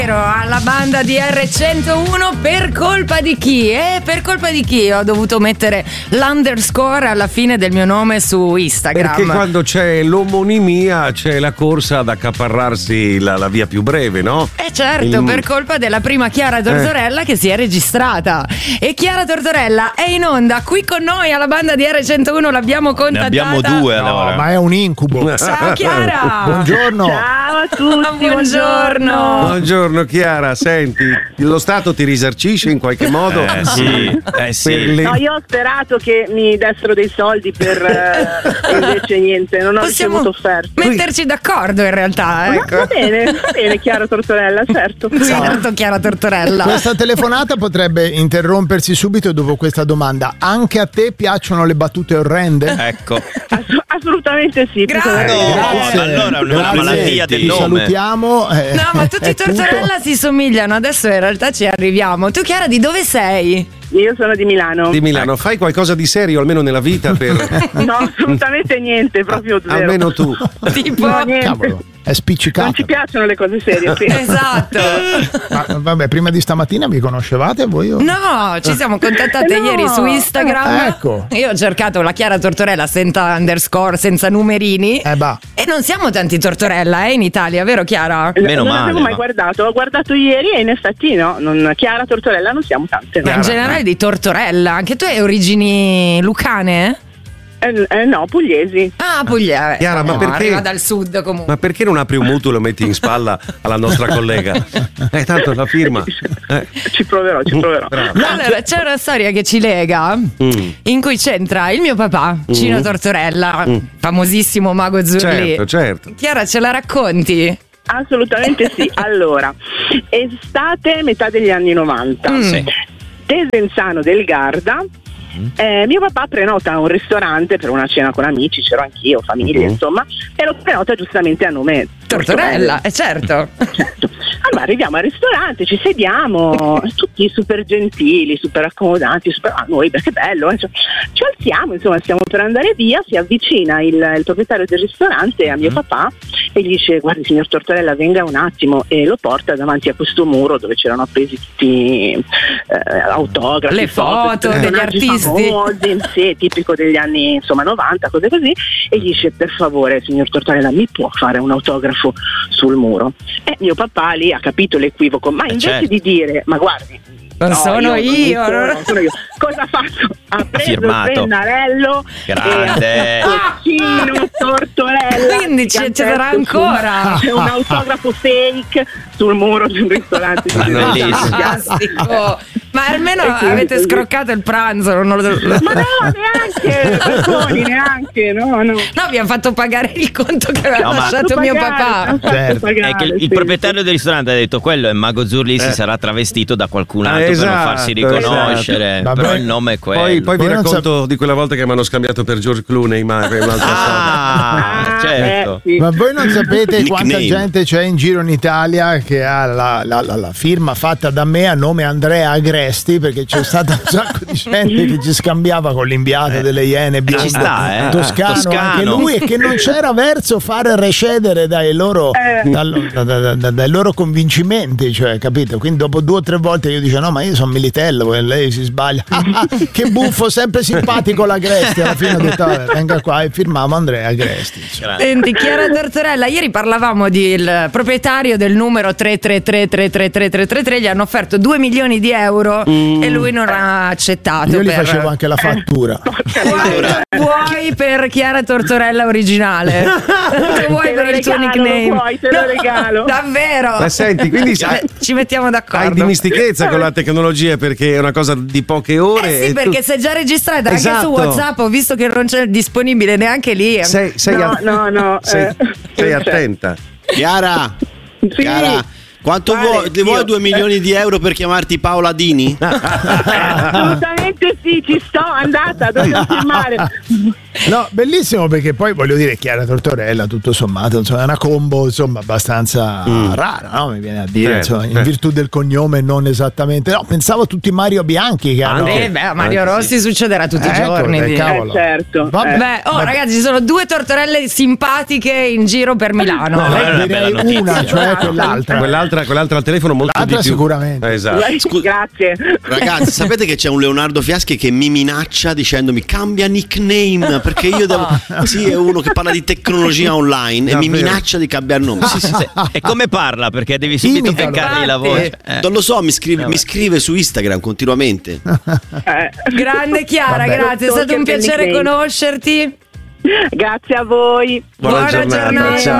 Alla banda di R101 per colpa di chi? Per colpa di chi ho dovuto mettere l'underscore alla fine del mio nome su Instagram? Perché quando c'è l'omonimia c'è la corsa ad accaparrarsi la via più breve, no? Certo, per colpa della prima Chiara Tortorella che si è registrata. E Chiara Tortorella è in onda qui con noi alla banda di R101, l'abbiamo contattata. Ne abbiamo due allora. No, ma è un incubo. Ciao Chiara. Buongiorno. Ciao a tutti, buongiorno. Buongiorno Chiara, senti, lo Stato ti risarcisce in qualche modo? Sì. No, io ho sperato che mi dessero dei soldi per invece niente, non ho ricevuto offerte. Metterci d'accordo in realtà, ecco. Va bene Chiara Tortorella, certo. Certo, Chiara Tortorella. Questa telefonata potrebbe interrompersi subito dopo questa domanda. Anche a te piacciono le battute orrende? Ecco. Assolutamente sì. Grazie. Allora è una malattia del Ti nome. salutiamo. No, ma tutti i Tortorella si somigliano. Adesso in realtà ci arriviamo. Tu Chiara di dove sei? Io sono di Milano. Di Milano, fai qualcosa di serio almeno nella vita per... No, assolutamente niente, proprio zero. Almeno tu. Tipo No, niente. Cavolo, è spiccicato. Non ci piacciono le cose serie, sì. Esatto. Ma, vabbè, prima di stamattina vi conoscevate voi? No, ci siamo contattate No. ieri su Instagram. Ecco. Io ho cercato la Chiara Tortorella senza underscore, senza numerini. Bah. E non siamo tanti Tortorella in Italia, vero Chiara? Meno non male, avevo mai ma- guardato, ho guardato ieri e in effetti no, Chiara Tortorella non siamo tante. Ma in generale di Tortorella. Anche tu hai origini lucane? No, pugliesi. Ah, Puglia. Chiara, ma perché- Arriva dal sud comunque. Ma perché non apri un mutuo e lo metti in spalla alla nostra collega? Tanto la firma. Ci proverò. Allora, c'è una storia che ci lega in cui c'entra il mio papà, Cino Tortorella, famosissimo mago Zurli. Certo. Chiara, ce la racconti? Assolutamente sì. Allora, estate metà degli anni 90. Sì. Desenzano del Garda. Mio papà prenota un ristorante per una cena con amici, c'ero anch'io, famiglia, insomma, e lo prenota giustamente a nome Tortorella, certo. Certo. Allora arriviamo al ristorante, ci sediamo, tutti super gentili, super accomodanti, noi, beh, che bello, ci alziamo, insomma, stiamo per andare via, si avvicina il proprietario del ristorante a mio papà e gli dice: guardi signor Tortorella, venga un attimo, e lo porta davanti a questo muro dove c'erano appesi tutti autografi, Le foto degli personaggi artisti. famosi, sì, tipico degli anni insomma 90, cose così, e gli dice: per favore signor Tortorella, mi può fare un autografo sul muro? E mio papà lì ha capito l'equivoco, ma invece certo. di dire: ma guardi, Non sono io. non sono io. Cosa ha fatto? Ha preso firmato. il pennarello Grande. e Cino Tortorella. Quindi ce sarà ancora. C'è un autografo fake sul muro di un ristorante. Bellissimo. Fantastico. Ma almeno E quindi avete così. scroccato il pranzo. Ma no, neanche, Bertoni, neanche, no. No, abbiamo fatto pagare il conto che aveva No, ma- lasciato mio papà. Certo. È che il proprietario del ristorante ha detto: quello è Mago Zurli, si sarà travestito da qualcun altro per non farsi riconoscere. esatto. Però Vabbè. il nome è quello. Poi vi Voi non racconto di quella volta che mi hanno scambiato per George Clooney, ma è un'altra storia. Certo. Sì. Ma voi non sapete quanta Nickname. gente c'è in giro in Italia che ha la firma fatta da me a nome Andrea Agresti, perché c'è stata un sacco di gente che ci scambiava con l'inviato delle Iene bionde, Ci sta, Toscano anche lui, e che non c'era verso fare recedere dai loro dai loro convincimenti, cioè, capito? Quindi dopo 2 o 3 volte io dicevo: no, ma io sono Militello, e lei si sbaglia. Che buffo, sempre simpatico l'Agresti. Alla fine ho detto: vabbè, venga qua, e firmavo Andrea Agresti. Senti, Chiara Tortorella, ieri parlavamo del proprietario del numero 333333333, gli hanno offerto 2 milioni di euro e lui non ha accettato. Io gli facevo anche la fattura. Vuoi per Chiara Tortorella originale? Vuoi Te lo per il tuo regalo, nickname? lo vuoi, te lo regalo. Davvero? Ma senti, quindi Ci mettiamo hai d'accordo. dimistichezza con la tecnologia perché è una cosa di poche ore. Sì, e perché tu sei già registrata anche Esatto. su WhatsApp, ho visto che non c'è disponibile neanche lì. sei No. sei attenta. Chiara, Sì. Chiara, quanto vuoi 2 milioni di euro per chiamarti Paola Dini? Assolutamente sì, ci sto, andata, devo firmare. No, bellissimo, perché poi voglio dire, Chiara Tortorella, tutto sommato, insomma, è una combo, insomma, abbastanza rara, no? Mi viene a dire, insomma, in virtù del cognome non esattamente. No, pensavo a tutti Mario Bianchi che hanno... Beh, a Mario Rossi succederà tutti i giorni. dai, cavolo. Certo. Vabbè, ragazzi, ci sono 2 tortorelle simpatiche in giro per Milano. No, è una bella direi notizia. una, cioè quell'altra. Quell'altra quell'altra al telefono molto l'altra di più. Sicuramente. Esatto. Grazie. Ragazzi, sapete che c'è un Leonardo Fiaschi che mi minaccia dicendomi cambia nickname perché io devo. Sì, è uno che parla di tecnologia online e mi minaccia di cambiare nome. Sì. E come parla? Perché devi subito beccargli la voce. Non lo so, mi scrive su Instagram continuamente. Grande Chiara, grazie, è stato un piacere conoscerti. Grazie a voi. Buona giornata. Ciao.